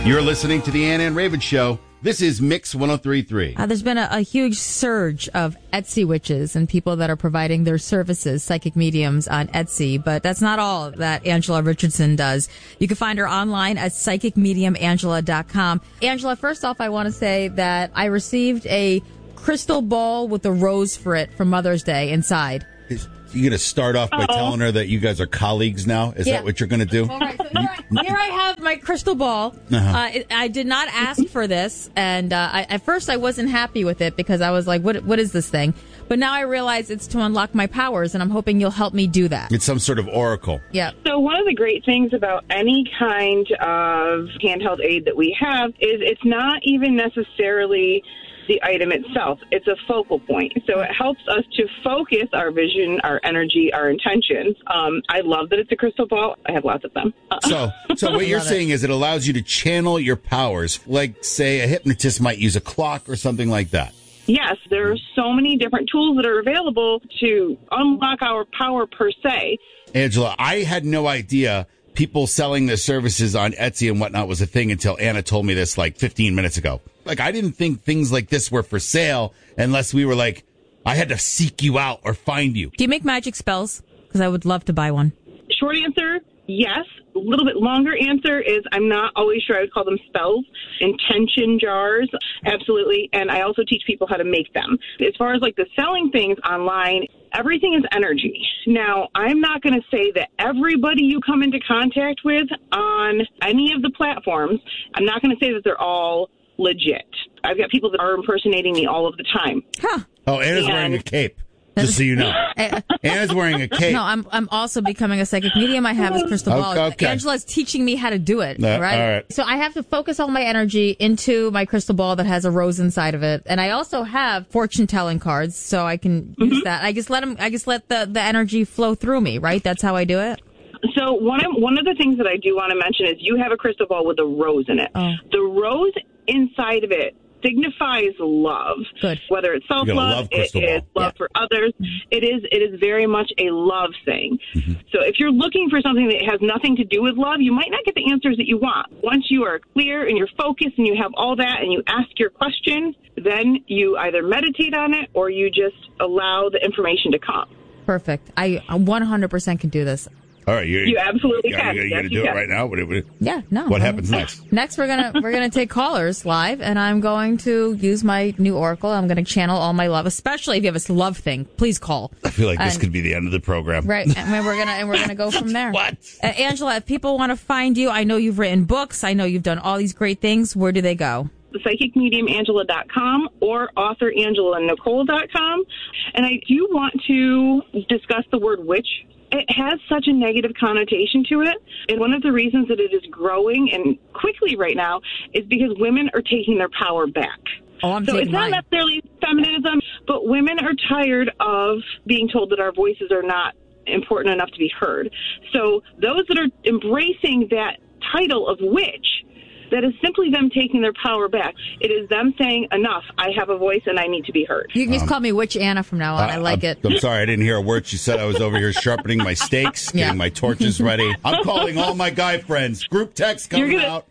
You're listening to the Ann and Raven Show. This is Mix 103.3. There's been a huge surge of Etsy witches and people that are providing their services, psychic mediums, on Etsy. But that's not all that Angela Richardson does. You can find her online at psychicmediumangela.com. Angela, first off, I want to say that I received a crystal ball with a rose for it for Mother's Day inside. You going to start off by telling her that you guys are colleagues now? Is that what you're going to do? All right, so here I have my crystal ball. I did not ask for this, and at first I wasn't happy with it because I was like, what is this thing? But now I realize it's to unlock my powers, and I'm hoping you'll help me do that. It's some sort of oracle. Yeah. So one of the great things about any kind of handheld aid that we have is it's not even necessarily the item itself. It's a focal point. So it helps us to focus our vision, our energy, our intentions. I love that it's a crystal ball. I have lots of them. So what you're saying is it allows you to channel your powers, like, say, a hypnotist might use a clock or something like that. Yes, there are so many different tools that are available to unlock our power per se. Angela, I had no idea people selling their services on Etsy and whatnot was a thing until Anna told me this like 15 minutes ago. Like, I didn't think things like this were for sale unless we were like, I had to seek you out or find you. Do you make magic spells? Because I would love to buy one. Short answer, yes. A little bit longer answer is I'm not always sure I would call them spells. Intention jars, absolutely. And I also teach people how to make them. As far as like the selling things online, everything is energy. Now, I'm not going to say that everybody you come into contact with on any of the platforms, I'm not going to say that they're all legit. I've got people that are impersonating me all of the time. Huh. Oh, Anna's wearing a cape. Just so you know. Anna's wearing a cape. No, I'm also becoming a psychic medium. I have this crystal ball. Okay. Angela's teaching me how to do it, right? All right. So I have to focus all my energy into my crystal ball that has a rose inside of it. And I also have fortune-telling cards, so I can use that. I just let the energy flow through me, right? That's how I do it? So one of the things that I do want to mention is you have a crystal ball with a rose in it. Oh. The rose inside of it signifies love. Good. Whether it's self-love, it is love for others. It is very much a love thing. Mm-hmm. So if you're looking for something that has nothing to do with love, you might not get the answers that you want. Once you are clear and you're focused and you have all that and you ask your question, then you either meditate on it or you just allow the information to come. Perfect. I 100% can do this. All right, you absolutely can. You're going to do it right now? Yeah, no. What happens next? Next, we're gonna take callers live, and I'm going to use my new oracle. I'm going to channel all my love, especially if you have a love thing. Please call. I feel like this could be the end of the program, right? And we're gonna go from there. What, Angela? If people want to find you, I know you've written books. I know you've done all these great things. Where do they go? psychicmediumangela.com or authorangelanicole.com. And I do want to discuss the word witch. It has such a negative connotation to it. And one of the reasons that it is growing and quickly right now is because women are taking their power back. Oh, I'm so it's not necessarily feminism, but women are tired of being told that our voices are not important enough to be heard. So those that are embracing that title of witch, that is simply them taking their power back. It is them saying, enough, I have a voice and I need to be heard. You can just call me Witch Anna from now on. I like it. I'm sorry, I didn't hear a word she said. I was over here sharpening my stakes, getting my torches ready. I'm calling all my guy friends. Group text coming out.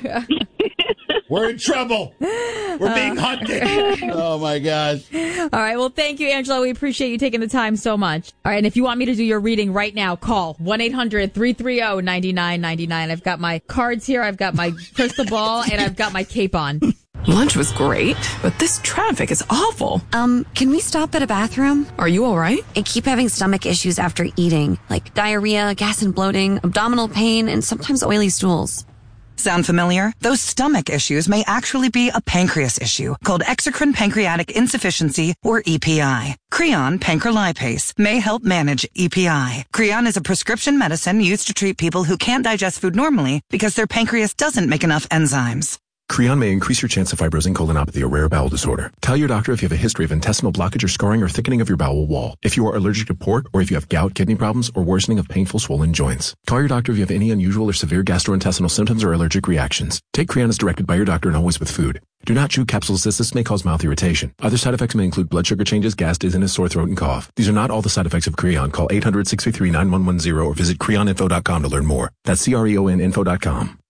We're in trouble. We're being hunted. Oh, my gosh. All right. Well, thank you, Angela. We appreciate you taking the time so much. All right. And if you want me to do your reading right now, call 1-800-330-9999. I've got my cards here. I've got my crystal ball, and I've got my cape on. Lunch was great, but this traffic is awful. Can we stop at a bathroom? Are you all right? I keep having stomach issues after eating, like diarrhea, gas and bloating, abdominal pain, and sometimes oily stools. Sound familiar? Those stomach issues may actually be a pancreas issue called exocrine pancreatic insufficiency, or EPI. Creon pancrelipase may help manage EPI. Creon is a prescription medicine used to treat people who can't digest food normally because their pancreas doesn't make enough enzymes. Creon may increase your chance of fibrosing colonopathy, a rare bowel disorder. Tell your doctor if you have a history of intestinal blockage or scarring or thickening of your bowel wall, if you are allergic to pork, or if you have gout, kidney problems, or worsening of painful swollen joints. Call your doctor if you have any unusual or severe gastrointestinal symptoms or allergic reactions. Take Creon as directed by your doctor and always with food. Do not chew capsules as this may cause mouth irritation. Other side effects may include blood sugar changes, gas, dizziness, sore throat, and cough. These are not all the side effects of Creon. Call 800-633-9110 or visit creoninfo.com to learn more. That's CREON info.com.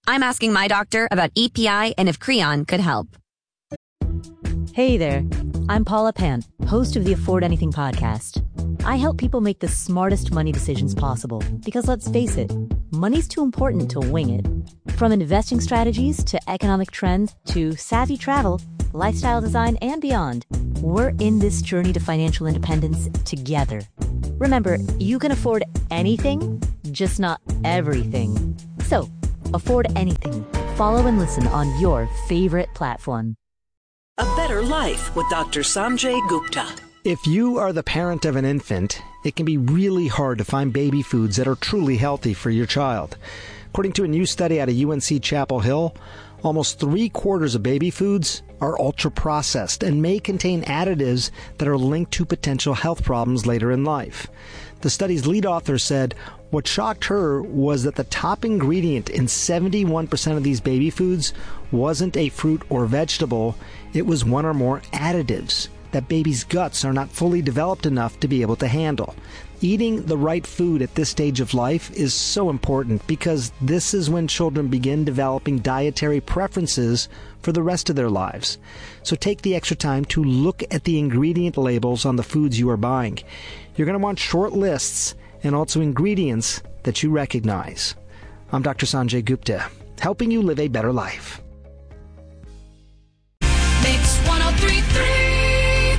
I'm asking my doctor about EPI and if Creon could help. Hey there, I'm Paula Pant, host of the Afford Anything podcast. I help people make the smartest money decisions possible because let's face it, money's too important to wing it. From investing strategies to economic trends to savvy travel, lifestyle design, and beyond, we're in this journey to financial independence together. Remember, you can afford anything, just not everything. So, afford anything. Follow and listen on your favorite platform. A Better Life with Dr. Sanjay Gupta. If you are the parent of an infant, it can be really hard to find baby foods that are truly healthy for your child. According to a new study out of UNC Chapel Hill, almost 3/4 of baby foods are ultra-processed and may contain additives that are linked to potential health problems later in life. The study's lead author said what shocked her was that the top ingredient in 71% of these baby foods wasn't a fruit or vegetable, it was one or more additives that babies' guts are not fully developed enough to be able to handle. Eating the right food at this stage of life is so important because this is when children begin developing dietary preferences for the rest of their lives. So take the extra time to look at the ingredient labels on the foods you are buying. You're going to want short lists and also ingredients that you recognize. I'm Dr. Sanjay Gupta, helping you live a better life. Mix 103.3.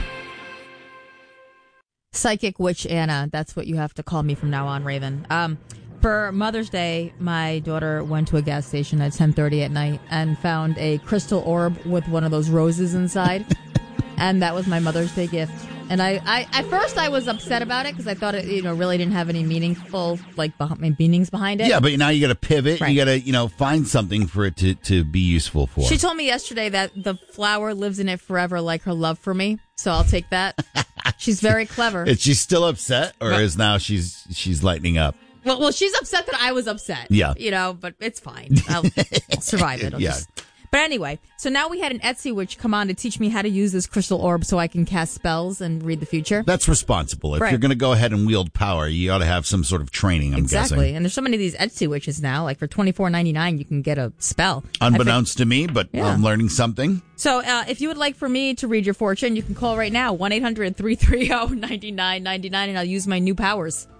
Psychic Witch Anna. That's what you have to call me from now on, Raven. For Mother's Day, my daughter went to a gas station at 10:30 at night and found a crystal orb with one of those roses inside. And that was my Mother's Day gift. And I at first I was upset about it because I thought it, really didn't have any meaningful, meanings behind it. Yeah, but now you got to pivot. Right. You got to, find something for it to be useful for. She told me yesterday that the flower lives in it forever, like her love for me. So I'll take that. She's very clever. Is she still upset, or is now she's lightening up? Well, she's upset that I was upset. Yeah. But it's fine. I'll survive it. But anyway, so now we had an Etsy witch come on to teach me how to use this crystal orb so I can cast spells and read the future. That's responsible. If Right. you're going to go ahead and wield power, you ought to have some sort of training, I'm guessing. Exactly. And there's so many of these Etsy witches now. Like for $24.99, you can get a spell. Unbeknownst to me, but Yeah. I'm learning something. So if you would like for me to read your fortune, you can call right now, 1-800-330-9999, and I'll use my new powers.